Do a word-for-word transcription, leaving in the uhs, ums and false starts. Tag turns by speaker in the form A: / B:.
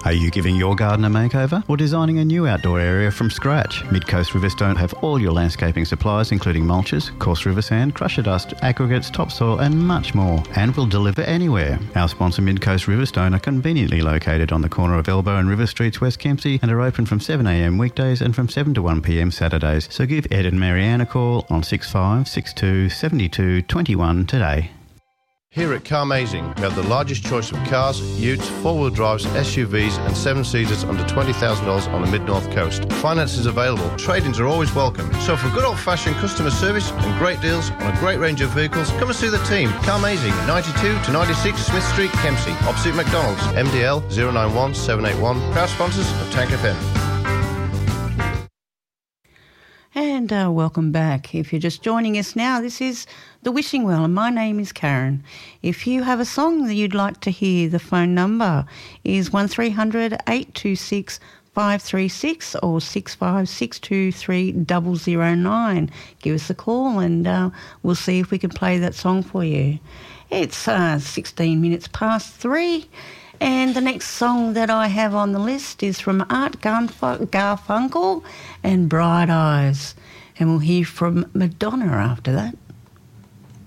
A: Are you giving your garden a makeover or designing a new outdoor area from scratch? Midcoast Riverstone have all your landscaping supplies, including mulches, coarse river sand, crusher dust, aggregates, topsoil and much more, and will deliver anywhere. Our sponsor Midcoast Riverstone are conveniently located on the corner of Elbow and River Streets, West Kempsey, and are open from seven a m weekdays and from seven to one p m Saturdays. So give Ed and Marianne a call on six five six two seven two two one today.
B: Here at Carmazing, we have the largest choice of cars, utes, four-wheel drives, S U Vs and seven-seaters under twenty thousand dollars on the mid-north coast. Finance is available. Trade-ins are always welcome. So for good old-fashioned customer service and great deals on a great range of vehicles, come and see the team. Carmazing, ninety-two to ninety-six Smith Street, Kempsey, opposite McDonald's. M D L zero nine one seven eight one. Proud sponsors of Tank F M.
C: And uh, welcome back. If you're just joining us now, this is The Wishing Well, and my name is Karen. If you have a song that you'd like to hear, the phone number is one three hundred eight two six five three six or six five six two three zero zero nine. Give us a call and uh, we'll see if we can play that song for you. It's uh, sixteen minutes past three. And the next song that I have on the list is from Art Garf- Garfunkel and Bright Eyes. And we'll hear from Madonna after that.